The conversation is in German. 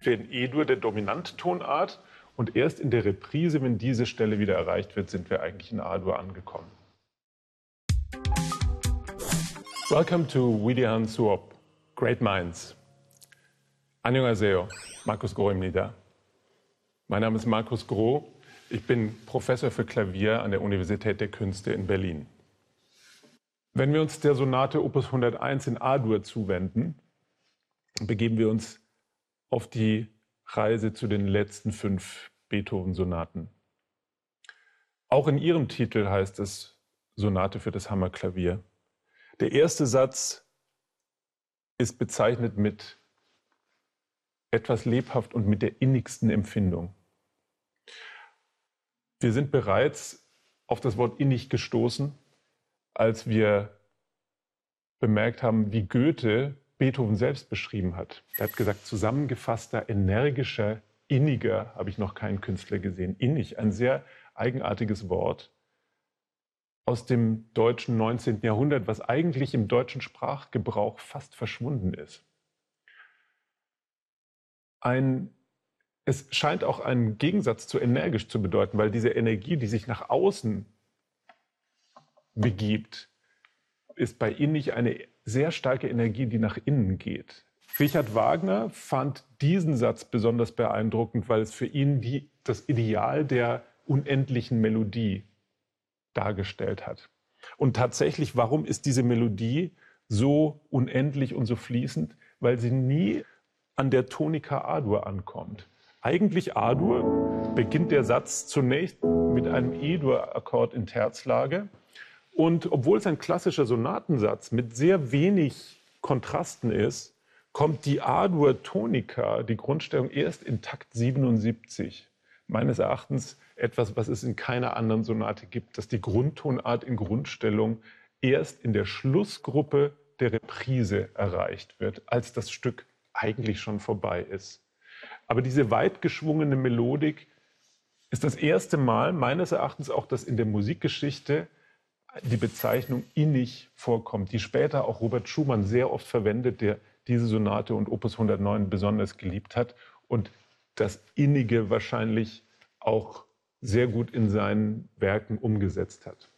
wir in E-Dur der Dominanttonart. Und erst in der Reprise, wenn diese Stelle wieder erreicht wird, sind wir eigentlich in A-Dur angekommen. Welcome to Widihan Suop, Great Minds. Annyeonghaseyo, Markus Groh-입니다. Mein Name ist Markus Groh. Ich bin Professor für Klavier an der Universität der Künste in Berlin. Wenn wir uns der Sonate Opus 101 in A-Dur zuwenden, begeben wir uns auf die Reise zu den letzten 5 Beethoven-Sonaten. Auch in ihrem Titel heißt es Sonate für das Hammerklavier. Der erste Satz ist bezeichnet mit etwas lebhaft und mit der innigsten Empfindung. Wir sind bereits auf das Wort innig gestoßen, als wir bemerkt haben, wie Goethe Beethoven selbst beschrieben hat. Er hat gesagt, zusammengefasster, energischer, inniger habe ich noch keinen Künstler gesehen. Innig, ein sehr eigenartiges Wort aus dem deutschen 19. Jahrhundert, was eigentlich im deutschen Sprachgebrauch fast verschwunden ist. Es scheint auch einen Gegensatz zu energisch zu bedeuten, weil diese Energie, die sich nach außen begibt, ist bei innig eine sehr starke Energie, die nach innen geht. Richard Wagner fand diesen Satz besonders beeindruckend, weil es für ihn das Ideal der unendlichen Melodie dargestellt hat. Und tatsächlich, warum ist diese Melodie so unendlich und so fließend? Weil sie nie an der Tonika A-Dur ankommt. Eigentlich A-Dur beginnt der Satz zunächst mit einem E-Dur-Akkord in Terzlage. Und obwohl es ein klassischer Sonatensatz mit sehr wenig Kontrasten ist, kommt die A-Dur-Tonika, die Grundstellung, erst in Takt 77. Meines Erachtens etwas, was es in keiner anderen Sonate gibt, dass die Grundtonart in Grundstellung erst in der Schlussgruppe der Reprise erreicht wird, als das Stück eigentlich schon vorbei ist. Aber diese weit geschwungene Melodik ist das erste Mal, meines Erachtens auch, dass in der Musikgeschichte die Bezeichnung innig vorkommt, die später auch Robert Schumann sehr oft verwendet, der diese Sonate und Opus 109 besonders geliebt hat und das Innige wahrscheinlich auch sehr gut in seinen Werken umgesetzt hat.